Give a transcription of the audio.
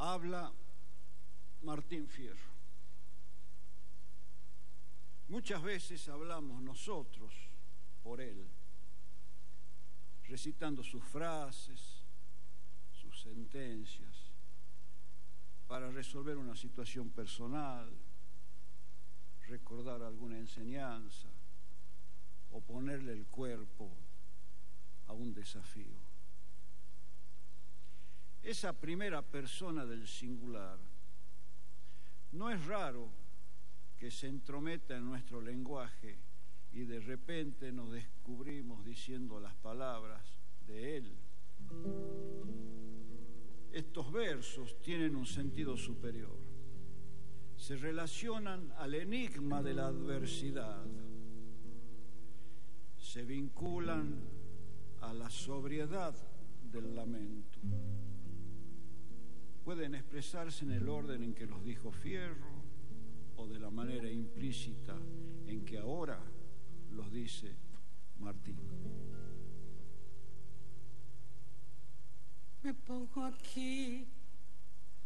habla Martín Fierro. Muchas veces hablamos nosotros por él, recitando sus frases, sus sentencias, para resolver una situación personal, recordar alguna enseñanza o ponerle el cuerpo a un desafío. Esa primera persona del singular no es raro que se entrometa en nuestro lenguaje y de repente nos descubrimos diciendo las palabras de él. Estos versos tienen un sentido superior. Se relacionan al enigma de la adversidad. Se vinculan a la sobriedad del lamento. Pueden expresarse en el orden en que los dijo Fierro o de la manera implícita en que ahora los dice Martín. Me pongo aquí